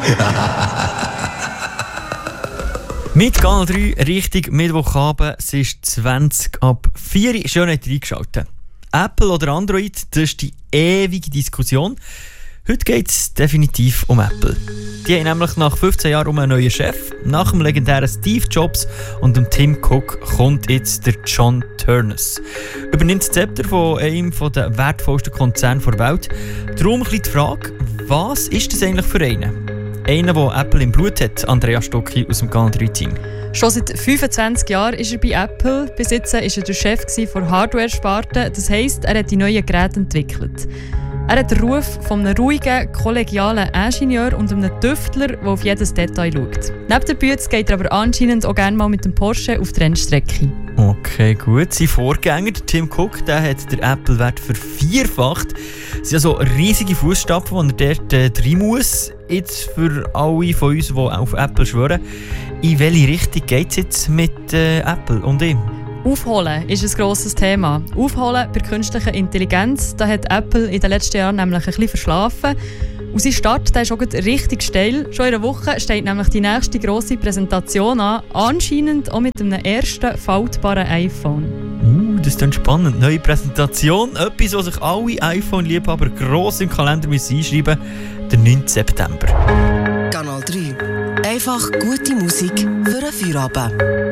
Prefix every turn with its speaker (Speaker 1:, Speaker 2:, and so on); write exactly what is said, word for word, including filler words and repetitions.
Speaker 1: Mit Kanal drei, richtig Mittwochabend, es ist zwanzig ab vier. Schön, habt ihr eingeschaltet. Apple oder Android, das ist die ewige Diskussion. Heute geht es definitiv um Apple. Die haben nämlich nach fünfzehn Jahren um einen neuen Chef. Nach dem legendären Steve Jobs und dem Tim Cook kommt jetzt der John Ternus. Übernimmt das Zepter von einem der wertvollsten Konzerne der Welt. Darum ein bisschen die Frage, was ist das eigentlich für einen? Einer, der Apple im Blut hat, Andrea Stocki aus dem Kanal drei Team.
Speaker 2: Schon seit fünfundzwanzig Jahren ist er bei Apple. Bis jetzt war er der Chef der Hardware-Sparte. Das heisst, er hat die neuen Geräte entwickelt. Er hat den Ruf von einem ruhigen, kollegialen Ingenieur und einem Tüftler, der auf jedes Detail schaut. Neben der Bühne geht er aber anscheinend auch gerne mal mit dem Porsche auf die Rennstrecke.
Speaker 1: Okay, gut. Sein Vorgänger, Tim Cook, der hat den Apple-Wert vervierfacht. Es sind also riesige Fußstapfen, die er dort äh, rein muss. Jetzt für alle von uns, die auf Apple schwören. In welche Richtung geht es jetzt mit äh, Apple und ihm?
Speaker 2: Aufholen ist ein grosses Thema. Aufholen bei künstlicher Intelligenz, da hat Apple in den letzten Jahren nämlich ein bisschen verschlafen. Und sein Start der ist auch richtig steil. Schon in einer Woche steht nämlich die nächste grosse Präsentation an, anscheinend auch mit einem ersten faltbaren iPhone.
Speaker 1: Uh, das ist dann spannend. Neue Präsentation, etwas, was sich alle iPhone-Liebhaber gross im Kalender einschreiben müssen, der neunten September.
Speaker 3: Kanal drei. Einfach gute Musik für einen Feierabend.